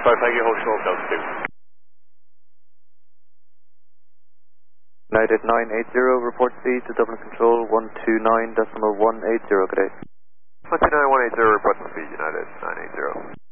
thank you, hold short, altitude. United 980, report speed to Dublin Control 129.180, good day. 129.180, report speed, United 980.